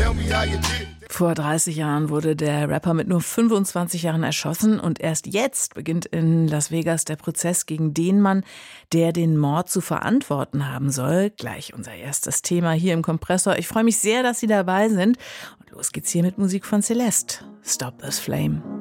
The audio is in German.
tell me how you did. Vor 30 Jahren wurde der Rapper mit nur 25 Jahren erschossen und erst jetzt beginnt in Las Vegas der Prozess gegen den Mann, der den Mord zu verantworten haben soll. Gleich unser erstes Thema hier im Kompressor. Ich freue mich sehr, dass Sie dabei sind. Und los geht's hier mit Musik von Celeste. Stop This Flame.